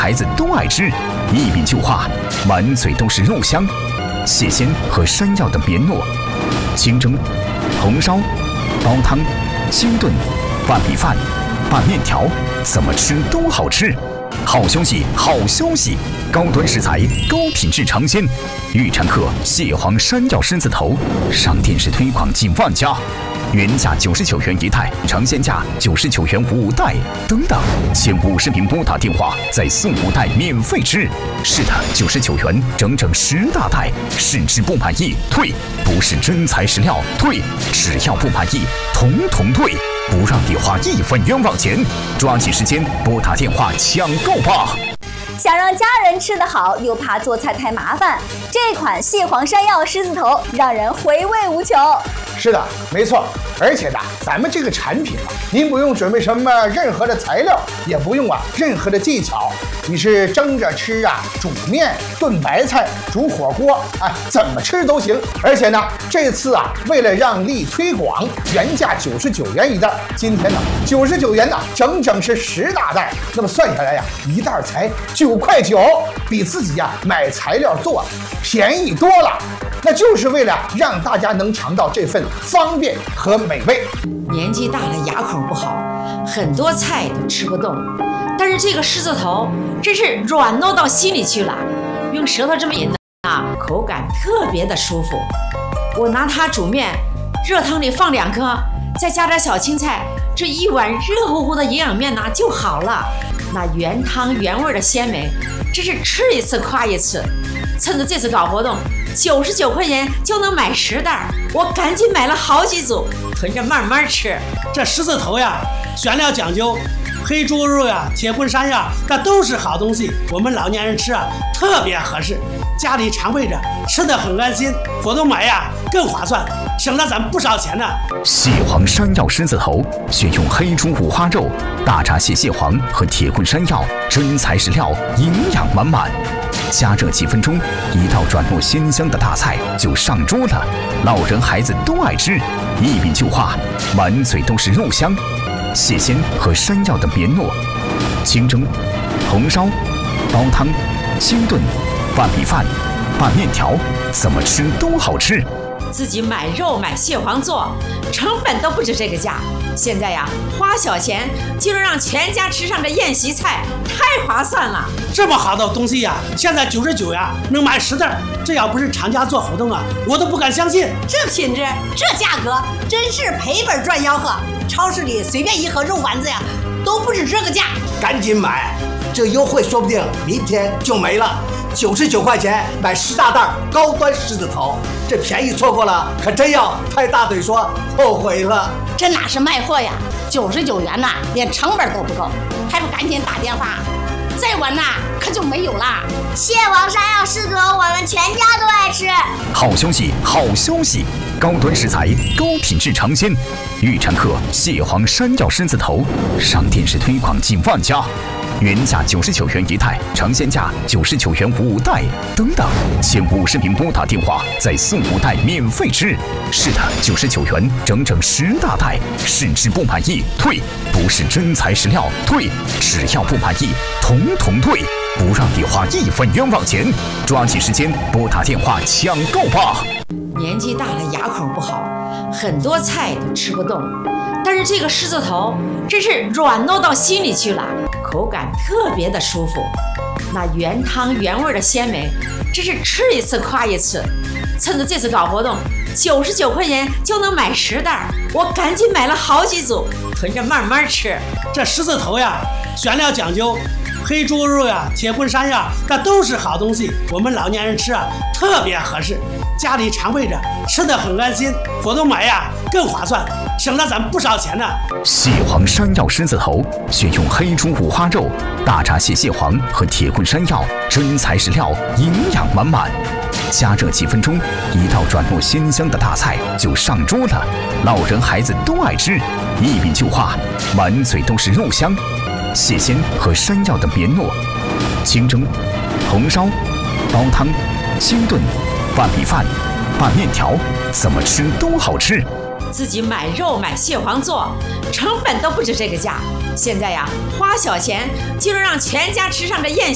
孩子都爱吃，一品就化，满嘴都是肉香。蟹鲜和山药等别糯，清蒸、红烧、煲汤、清炖、拌米饭、拌面条，怎么吃都好吃。好消息，好消息！高端食材，高品质尝鲜。预产客蟹黄山药狮子头，上电视推广近万家。原价99元一袋，尝鲜价99元5袋，等等，前50名拨打电话再送5袋免费吃。是的，99元整整10大袋，试吃不满意退，不是真材实料退，只要不满意统统退，不让你花1分冤枉钱。抓紧时间拨打电话抢购吧！ 想让家人吃得好，又怕做菜太麻烦，这款蟹黄山药狮子头让人回味无穷。 是的，没错。而且呢，咱们这个产品啊，您不用准备什么任何的材料，也不用任何的技巧，你是蒸着吃啊，煮面、炖白菜、煮火锅，怎么吃都行。而且呢，这次为了让利推广，原价99元一袋，今天呢99元呢，整整是10大袋。那么算下来一袋才9块9，比自己买材料做便宜多了。那就是为了让大家能尝到这份方便和美味。 年纪大了，牙口不好，很多菜都吃不动。但是这个狮子头真是软糯到心里去了，用舌头这么一拿，口感特别的舒服。我拿它煮面，热汤里放2颗，再加点小青菜，这一碗热乎乎的营养面就好了。那原汤原味的鲜美，真是吃一次夸一次。趁着这次搞活动，99块钱就能买10袋，我赶紧买了好几组，囤着慢慢吃。 这狮子头选料讲究，黑猪肉铁棍山药，那都是好东西，我们老年人吃特别合适，家里常备着，吃得很安心，活动买更划算，省了咱不少钱呢。 蟹黄山药狮子头选用黑猪五花肉、大闸蟹蟹黄和铁棍山药，真材实料，营养满满。加热几分钟，一道软糯鲜香的大菜就上桌了，老人孩子都爱吃，一品就化，满嘴都是肉香。蟹鲜和山药等别糯，清蒸、红烧、煲汤、清炖、拌米饭、拌面条，怎么吃都好吃。 自己买肉买蟹黄做，成本都不止这个价。现在花小钱就能让全家吃上这宴席菜，太划算了。 这么好的东西现在99能买10袋，这要不是厂家做活动我都不敢相信。 这品质，这价格，真是赔本赚吆喝。超市里随便一盒肉丸子都不止这个价。 赶紧买，这优惠说不定明天就没了。99块钱买10大袋高端狮子头，这便宜错过了，可真要拍大腿说后悔了。 这哪是卖货99元连成本都不够，还不赶紧打电话，再晚可就没有了。 蟹黄山药狮子头，我们全家都爱吃。 好消息，好消息！高端食材，高品质尝鲜。预产客蟹黄山药狮子头，上电视推广近万家。原价99元一袋，尝鲜价99元5袋，等等，前50名拨打电话再送5袋免费吃。是的，99元整整10大袋，试吃不满意退，不是真材实料退，只要不满意统统退，不让你花1分冤枉钱。抓紧时间拨打电话抢购吧！ 年纪大了，牙口不好，很多菜都吃不动。但是这个狮子头真是软糯到心里去了，口感特别的舒服。那原汤原味的鲜美，真是吃一次夸一次。趁着这次搞活动，99块钱就能买10袋，我赶紧买了好几组，囤着慢慢吃。 这狮子头选料讲究，黑猪肉铁棍山药，那都是好东西，我们老年人吃特别合适，家里常备着，吃得很安心，活动买更划算，省了咱不少钱呢。 蟹黄山药狮子头选用黑猪五花肉、大闸蟹蟹黄和铁棍山药，真材实料，营养满满。加热几分钟，一道软糯鲜香的大菜就上桌了，老人孩子都爱吃，一品就化，满嘴都是肉香。蟹鲜和山药等别糯，清蒸、红烧、煲汤、清炖、拌米饭、拌面条，怎么吃都好吃。 自己买肉买蟹黄做，成本都不止这个价。现在花小钱就能让全家吃上这宴席